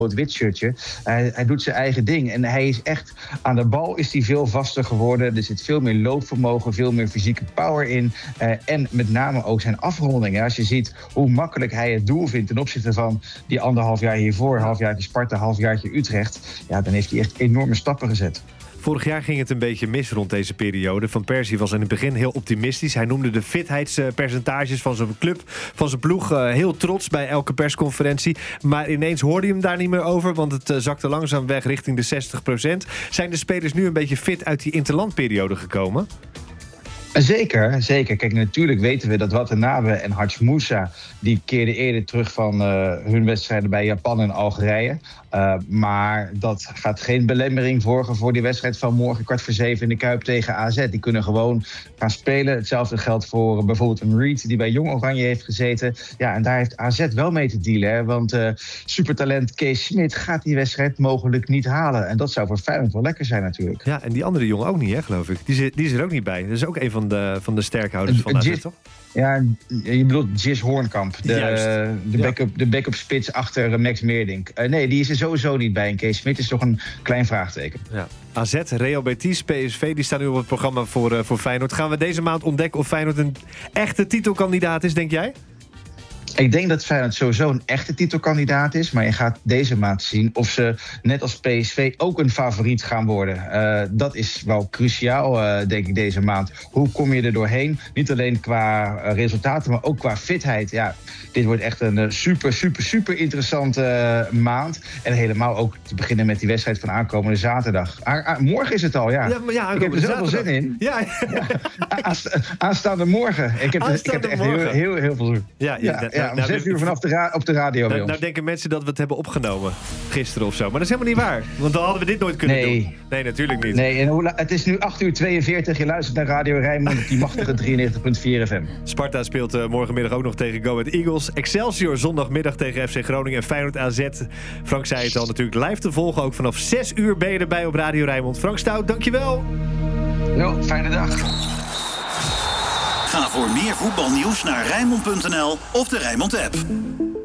het wit shirtje. Hij doet zijn eigen ding. En hij is echt, aan de bal is hij veel vaster geworden. Er zit veel meer loopvermogen, veel meer fysieke power in. En met name ook zijn afrondingen. Als je ziet hoe makkelijk hij het doel vindt ten opzichte van die 1,5 jaar hiervoor, halfjaartje Sparta, halfjaartje Utrecht. Ja, dan heeft hij echt enorme stappen gezet. Vorig jaar ging het een beetje mis rond deze periode. Van Persie was in het begin heel optimistisch. Hij noemde de fitheidspercentages van zijn club, van zijn ploeg, heel trots bij elke persconferentie. Maar ineens hoorde je hem daar niet meer over, want het zakte langzaam weg richting de 60%. Zijn de spelers nu een beetje fit uit die interlandperiode gekomen? Zeker. Kijk, natuurlijk weten we dat Watanabe en Hadj Moussa, die keerden eerder terug van hun wedstrijden bij Japan en Algerije. Maar dat gaat geen belemmering vormen voor die wedstrijd van morgen 6:15 in de Kuip tegen AZ. Die kunnen gewoon gaan spelen. Hetzelfde geldt voor bijvoorbeeld een Reed die bij Jong Oranje heeft gezeten. Ja, en daar heeft AZ wel mee te dealen. Hè? Want supertalent Kees Smit gaat die wedstrijd mogelijk niet halen. En dat zou voor Feyenoord wel lekker zijn natuurlijk. Ja, en die andere jongen ook niet, hè, geloof ik. Die is er ook niet bij. Dat is ook een van de sterkhouders van AZ, toch? Ja, je bedoelt Jis Hoornkamp, de backup spits achter Max Meerdink. Nee, die is er sowieso niet bij. En Kees Smit is toch een klein vraagteken. Ja. AZ, Real Betis, PSV, die staan nu op het programma voor Feyenoord. Gaan we deze maand ontdekken of Feyenoord een echte titelkandidaat is, denk jij? Ik denk dat Feyenoord sowieso een echte titelkandidaat is. Maar je gaat deze maand zien of ze, net als PSV, ook een favoriet gaan worden. Dat is wel cruciaal, denk ik, deze maand. Hoe kom je er doorheen? Niet alleen qua resultaten, maar ook qua fitheid. Ja, dit wordt echt een super interessante maand. En helemaal ook te beginnen met die wedstrijd van aankomende zaterdag. Morgen is het al, ja. Ik heb er zelf wel zin in. Ja. Aanstaande morgen. Ik heb er echt heel veel zin in. Ja, om 6 uur op de radio bij ons. Nou denken mensen dat we het hebben opgenomen gisteren of zo. Maar dat is helemaal niet waar. Want dan hadden we dit nooit kunnen doen. Nee, natuurlijk niet. Nee, en het is nu 8:42. Je luistert naar Radio Rijnmond op die machtige 93.4 FM. Sparta speelt morgenmiddag ook nog tegen Go Ahead Eagles. Excelsior zondagmiddag tegen FC Groningen en Feyenoord AZ. Frank zei het al, natuurlijk live te volgen. Ook vanaf 6 uur ben je erbij op Radio Rijnmond. Frank Stout, dankjewel. Jo, fijne dag. Ga voor meer voetbalnieuws naar Rijnmond.nl of de Rijnmond app.